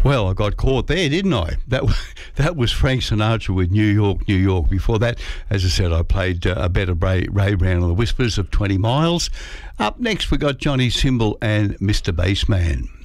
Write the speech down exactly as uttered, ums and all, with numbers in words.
Well, I got caught there, didn't I? That that was Frank Sinatra with New York, New York. Before that, as I said, I played uh, a better Ray, Ray Brown on the Whispers of twenty miles. Up next, we got Johnny Symbol and Mister Bassman.